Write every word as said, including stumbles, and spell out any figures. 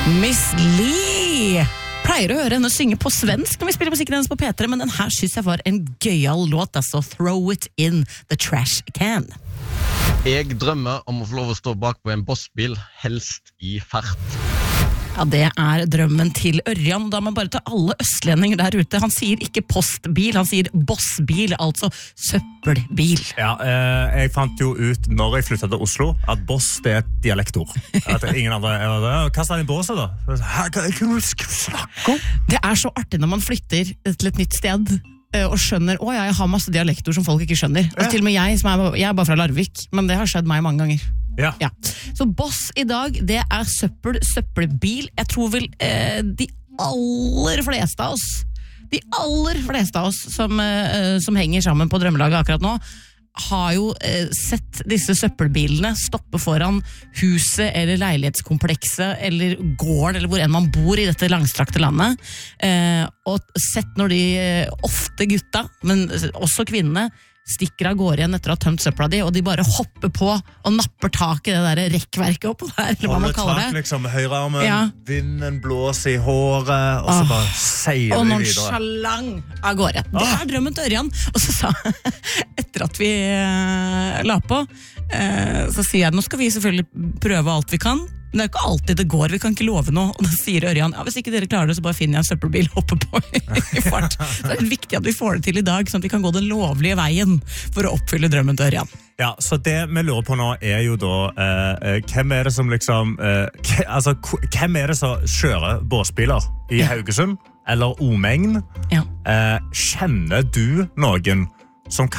Miss Li pleier å høre henne synge på svensk når vi spiller musikken hennes på P tre, men den her synes jeg var en gøyal låt, altså Throw It In The Trash Can. Jeg drømmer om å få lov å stå bak på en bossbil, helst i fart. Ja, det er drømmen til Ørjan, da må jeg bare ta alle østlendinger der ute. Han sier ikke postbil, han sier bossbil, altså søppelbil. Ja, eh, jeg fant jo ut når jeg flyttet til Oslo at boss det er et dialektord. At ingen andre er det. Hva sa din båse da? Hva kan du snakke om? Det er så artig når man flytter til et nytt sted og skjønner, å ja, jeg har masse dialektord som folk ikke skjønner. Altså, til og med jeg, som er, jeg er bare fra Larvik, men det har skjedd meg mange ganger. Ja. Ja. Så boss i dag, det er søppel, søppelbil. Jeg tror vel eh, de aller fleste av oss, de aller fleste av oss som, eh, som henger sammen på drømmelaget akkurat nå, har jo eh, sett disse søppelbilene stoppe foran huset eller leilighetskomplekset eller gården eller hvor enn man bor i dette langstrakte landet, eh, og sett når de, eh, ofte gutta, men også kvinnene, stikker av gårde igjen etter å ha tømt søppla di, og de bare hopper på og napper tak i det der rekkverket oppå der, eller hva man kaller det. Holder tak, liksom, høyrearmen, ja. Vinden blåser i håret, og så bare seiler og vi noen videre. sjalang av gårde. Det er drømmen til Ørjan. Og så sa etter at vi uh, la på, uh, så sier jeg, nå skal vi selvfølgelig prøve alt vi kan, men det er ikke alltid det går, vi kan ikke love noe. Og da sier Ørjan, ja, hvis ikke dere klarer det, så bare finner jeg en søppelbil oppe på i fart. Så det er viktig at vi får det til i dag, sånn at vi kan gå den lovlige veien for å oppfylle drømmen til Ørjan. Ja, så det vi lurer på nå er jo da, eh, hvem er det som liksom, eh, k- altså, k- hvem er det som kjører båsbiler i Haugesund, eller Omegn? Ja. Eh, kjenner du noen som